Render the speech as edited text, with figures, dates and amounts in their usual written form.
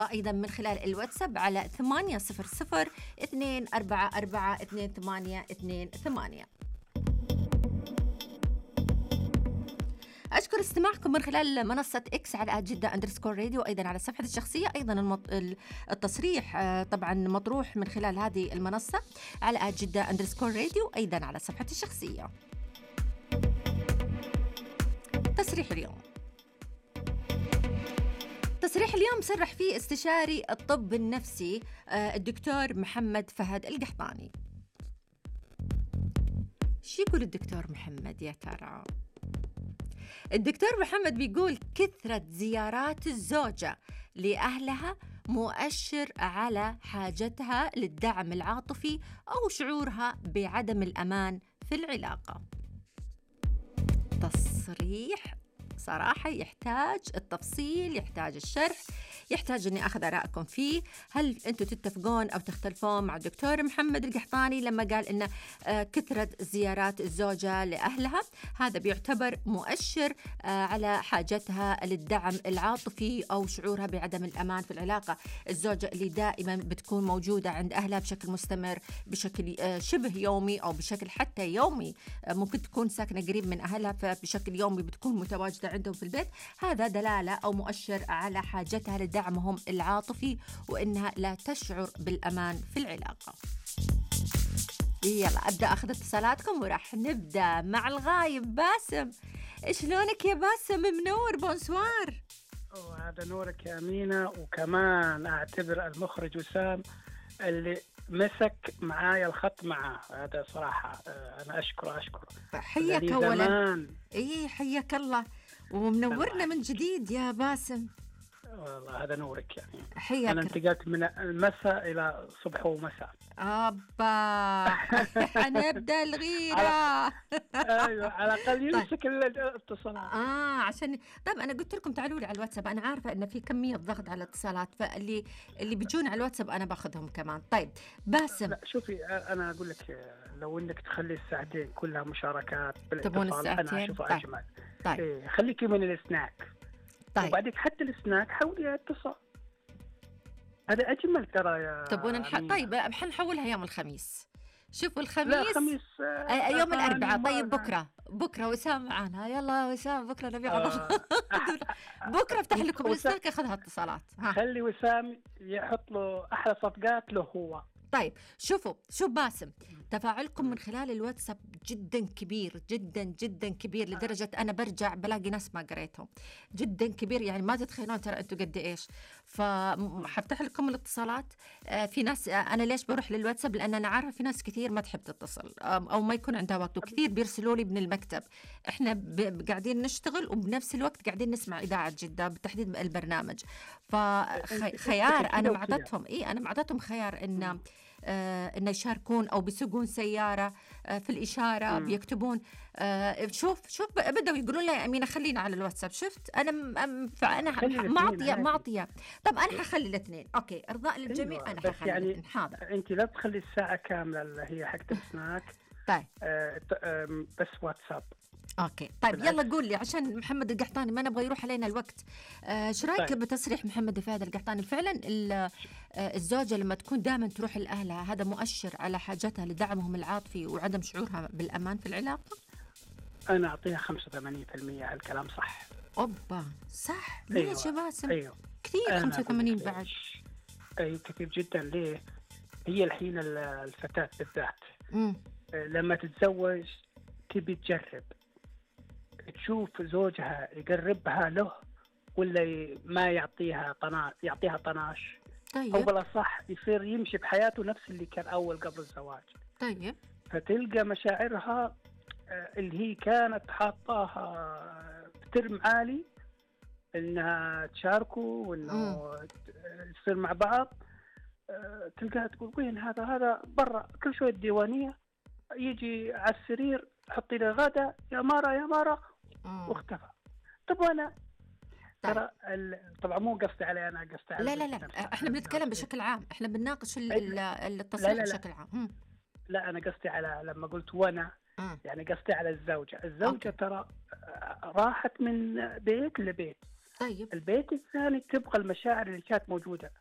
أيضا من خلال الواتساب على 800-244-2828. أشكر استماعكم من خلال منصة إكس على @جدة_راديو، وأيضا على صفحتي الشخصية. أيضا التصريح طبعا مطروح من خلال هذه المنصة على @جدة_راديو، أيضا على صفحتي الشخصية. تصريح اليوم صرح فيه استشاري الطب النفسي الدكتور محمد فهد القحطاني. شو يقول الدكتور محمد يا ترى؟ الدكتور محمد بيقول كثرة زيارات الزوجة لأهلها مؤشر على حاجتها للدعم العاطفي أو شعورها بعدم الأمان في العلاقة. تصريح صراحة يحتاج التفصيل، يحتاج الشرح، يحتاج أني أخذ آراءكم فيه. هل أنتم تتفقون أو تختلفون مع الدكتور محمد القحطاني لما قال أن كثرة زيارات الزوجة لأهلها هذا بيعتبر مؤشر على حاجتها للدعم العاطفي أو شعورها بعدم الأمان في العلاقة؟ الزوجة اللي دائما بتكون موجودة عند أهلها بشكل مستمر، بشكل شبه يومي أو بشكل حتى يومي، ممكن تكون ساكنة قريب من أهلها فبشكل يومي بتكون متواجدة عندهم في البيت، هذا دلالة أو مؤشر على حاجتها لدعمهم العاطفي وإنها لا تشعر بالأمان في العلاقة. يلا أبدأ أخذ اتصالاتكم وراح نبدأ مع الغايب باسم. شلونك يا باسم؟ منور، بونسوار. وهذا نورك يا أمينة، وكمان أعتبر المخرج وسام اللي مسك معايا الخط معاه، هذا صراحة أنا أشكره. حياك أولا. إيه حياك الله ومنورنا من جديد يا باسم. والله هذا نورك يعني. حياك. أنا انتقلت من المساء إلى صبح ومساء. أبا حنبدأ الغيرة. أيوة على الأقل يمسك الاتصالات. عشان طب أنا قلت لكم تعالوا لي على الواتساب، أنا عارفة إن في كمية ضغط على الاتصالات، فاللي بيجون على الواتساب أنا باخذهم كمان. طيب باسم، لا شوفي أنا أقول لك لو إنك تخلي الساعتين كلها مشاركات بالاتصال أنا أشوفها أجمل. طيب إيه خليكي من السناك. طيب وبعدين حتى السناك حولي اتصال، هذا أجمل ترى يا طيب حنحولها يوم الخميس. شوفوا الخميس، لا خميس يوم الأربعاء. طيب بكرة وسام معانا. يلا وسام بكرة نبي بكرة افتح لكم السناك اخذها اتصالات. خلي وسام يحط له أحلى صفقات له هو. طيب شوف باسم، تفاعلكم من خلال الواتساب جدا كبير جدا جدا كبير، لدرجة أنا برجع بلاقي ناس ما قريتهم، جدا كبير يعني ما تتخيلون ترى أنتوا قد إيش. فحفتح لكم الاتصالات. في ناس أنا ليش بروح للواتساب؟ لأن أنا عارفة في ناس كثير ما تحب تتصل أو ما يكون عندها وقت، وكثير بيرسلوا لي من المكتب. إحنا قاعدين نشتغل وبنفس الوقت قاعدين نسمع إذاعة جدة بالتحديد البرنامج. فخيار أنا معطتهم أنا معطتهم خيار إن يشاركون أو بيسوقون سيارة في الإشارة بيكتبون. شوف بدأوا يقولون لي أمينة خلينا على الواتساب. شفت فأنا معطية. طب أنا حخلي الاثنين. أوكي إرضاء للجميع. أنا حخلي يعني حاضر. أنت لا تخلي الساعة كاملة اللي هي حق السناك. طيب بس واتساب. اوكي طيب يلا قول لي، عشان محمد القحطاني ما نبغى يروح علينا الوقت. شو رايك طيب. بتصريح محمد فهد القحطاني؟ فعلا الزوجه لما تكون دائما تروح لاهلها هذا مؤشر على حاجتها لدعمهم العاطفي وعدم شعورها بالامان في العلاقه. انا اعطيها 85%. هالكلام صح؟ اوبا صح. ليش يا باسم؟ أيوه. كثير 85 بعد. اي كثير جدا. ليه؟ هي الحين الفتاه بالذات لما تتزوج تبي تجرب، تشوف زوجها يقربها له ولا ما يعطيها طناش. طيب. أو بلا صح يصير يمشي بحياته نفس اللي كان أول قبل الزواج. طيب. فتلقى مشاعرها اللي هي كانت حاطاها بترم عالي إنها تشاركوا وإنه يصير مع بعض، تلقاها تقول وين هذا برا كل شوية ديوانية، يجي على السرير حطي له غدا يا مارا واختفى. طب وانا ترى طبعا مو قصدي علي انا، قصدي على لا احنا بنتكلم بشكل عام، احنا بنناقش التصريح بشكل عام. لا انا قصدي على لما قلت وانا يعني قصدي على الزوجة. أوكي. ترى راحت من بيت لبيت طيب. البيت الثاني تبغى المشاعر اللي كانت موجودة،